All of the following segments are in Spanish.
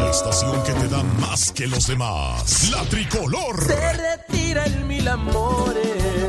La estación que te da más que los demás. La Tricolor. Se retira el Mil Amores.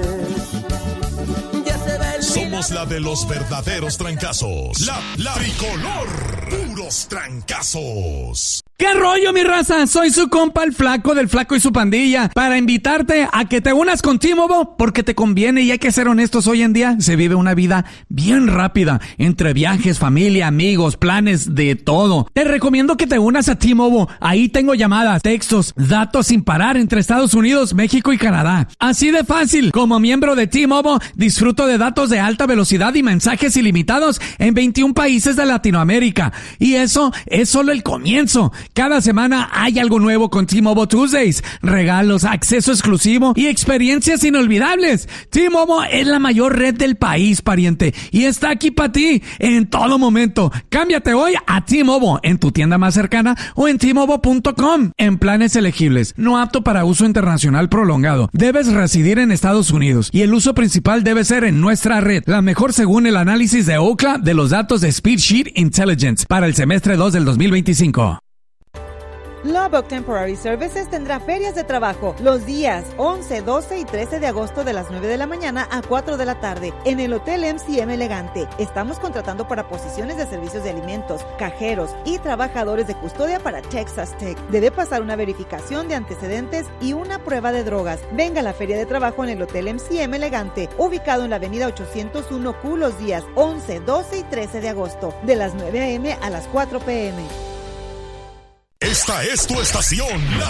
Ya se va el Somos la de los verdaderos trancazos. La Tricolor. Puros trancazos. ¿Qué rollo, mi raza? Soy su compa el Flaco del Flaco y su pandilla para invitarte a que te unas con T-Mobile porque te conviene y hay que ser honestos, hoy en día se vive una vida bien rápida entre viajes, familia, amigos, planes, de todo. Te recomiendo que te unas a T-Mobile. Ahí tengo llamadas, textos, datos sin parar entre Estados Unidos, México y Canadá. Así de fácil. Como miembro de T-Mobile, disfruto de datos de alta velocidad y mensajes ilimitados en 21 países de Latinoamérica. Y eso es solo el comienzo. Cada semana hay algo nuevo con T-Mobile Tuesdays, regalos, acceso exclusivo y experiencias inolvidables. T-Mobile es la mayor red del país, pariente, y está aquí para ti en todo momento. Cámbiate hoy a T-Mobile en tu tienda más cercana o en T-Mobile.com en planes elegibles. No apto para uso internacional prolongado. Debes residir en Estados Unidos y el uso principal debe ser en nuestra red, la mejor según el análisis de Ookla de los datos de Speedsheet Intelligence para el semestre 2 del 2025. Lubbock Temporary Services tendrá ferias de trabajo los días 11, 12 y 13 de agosto de las 9 de la mañana a 4 de la tarde en el Hotel MCM Elegante. Estamos contratando para posiciones de servicios de alimentos, cajeros y trabajadores de custodia para Texas Tech. Debe pasar una verificación de antecedentes y una prueba de drogas. Venga a la feria de trabajo en el Hotel MCM Elegante, ubicado en la avenida 801Q los días 11, 12 y 13 de agosto, de las 9 a.m. a las 4 p.m. Esta es tu estación, la